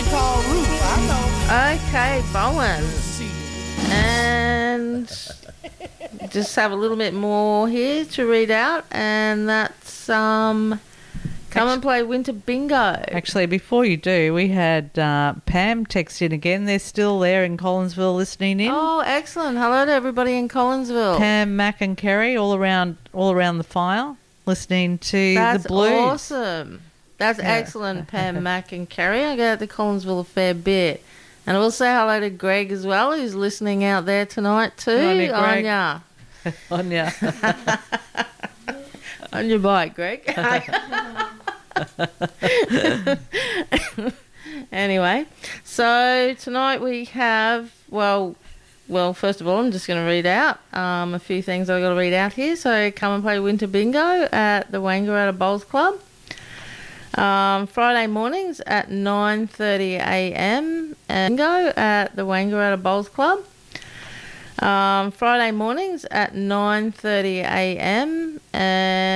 ain't called Ruth. I know. Okay, Bowen. And just have a little bit more here to read out, and that's come and play Winter Bingo. Actually, before you do, we had Pam text in again. They're still there in Collinsville listening in. Oh, excellent. Hello to everybody in Collinsville. Pam, Mac and Kerry all around the file listening to That's the blues. awesome. That's excellent, Pam, Mac and Kerry. I go out to Collinsville a fair bit. And I will say hello to Greg as well, who's listening out there tonight too. Anya, Greg. Anya. On your bike, Greg. Anyway, so tonight we have, well, first of all, I'm just going to read out a few things I've got to read out here. So come and play Winter Bingo at the Wangaratta Bowls Club. Friday mornings at 9:30 a.m. and bingo at the Wangaratta Bowls Club. Friday mornings at 9:30 a.m. and